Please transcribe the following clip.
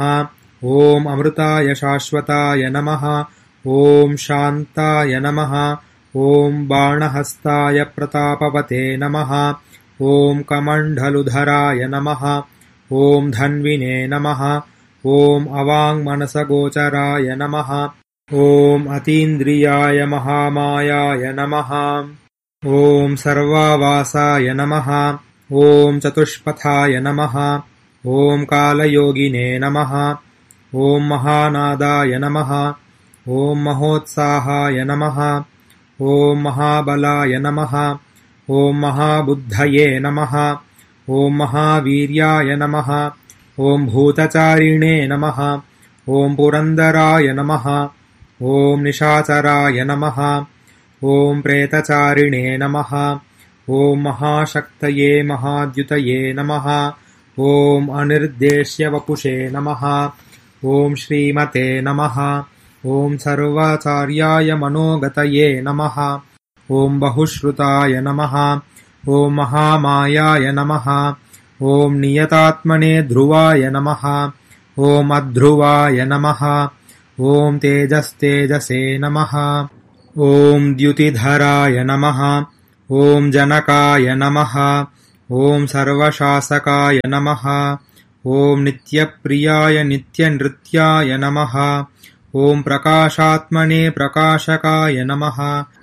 ॐ अमृताय शाश्वताय नमः। ॐ शान्ताय नमः। ॐ बाणहस्ताय प्रतापवते नमः। ॐ कमण्डलुधराय नमः। ॐ धन्विने नमः। ॐ अवाङ्मनसगोचराय नमः। ॐ अतीन्द्रियाय महामायाय नमः। ॐ सर्वावासाय नमः। ॐ चतुष्पथाय नमः। ॐ कालयोगिने नमः। ॐ महानादाय नमः। ॐ महोत्साहाय नमः। ॐ महाबलाय नमः। ॐ महाबुद्धये नमः। ॐ महावीर्याय नमः। ॐ भूतचारिणे नमः। ॐ पुरन्दराय नमः। ॐ निशाचराय नमः। ॐ प्रेतचारिणे नमः। ॐ महाशक्तये महाद्युतये नमः। ॐ अनिर्देश्यवपुषे नमः। ॐ श्रीमते नमः। ॐ सर्वाचार्याय मनोगतये नमः। ॐ बहुश्रुताय नमः। ॐ महामायाय नमः। ॐ नियतात्मने ध्रुवाय नमः। ॐ अध्रुवाय नमः। ॐ तेजस्तेजसे नमः। ॐ द्युतिधराय नमः। ॐ जनकाय नमः। ॐ सर्वशासकाय नमः। ॐ नित्यप्रियाय नित्यनृत्याय नमः। ॐ प्रकाशात्मने प्रकाशकाय नमः।